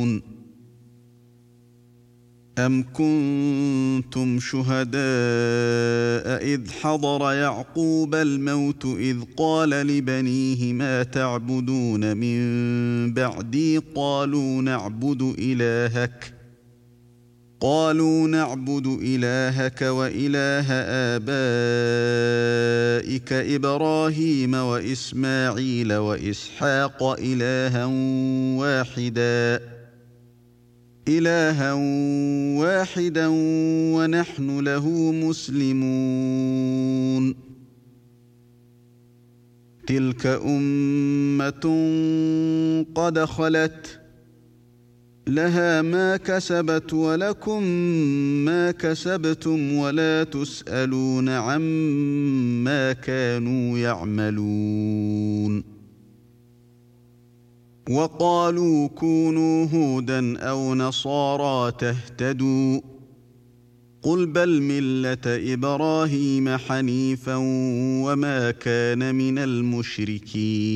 أَمْ كُنتُمْ شُهَدَاءَ إِذْ حَضَرَ يَعْقُوبَ الْمَوْتُ إِذْ قَالَ لِبَنِيهِ مَا تَعْبُدُونَ مِن بَعْدِي قَالُوا نَعْبُدُ إِلَٰهَكَ وَإِلَٰهَ آبَائِكَ إِبْرَاهِيمَ وَإِسْمَاعِيلَ وَإِسْحَاقَ إِلَٰهًا وَاحِدًا وَنَحْنُ لَهُ مُسْلِمُونَ تِلْكَ أُمَّةٌ قَدْ خَلَتْ لَهَا مَا كَسَبَتْ وَلَكُم مَّا كَسَبْتُمْ وَلَا تُسْأَلُونَ عَمَّا كَانُوا يَعْمَلُونَ وَقَالُوا كُونُوا هُودًا أَوْ نَصَارَىٰ تَهْتَدُوا قُلْ بَلْ مِلَّةَ إِبْرَاهِيمَ حَنِيفًا وَمَا كَانَ مِنَ الْمُشْرِكِينَ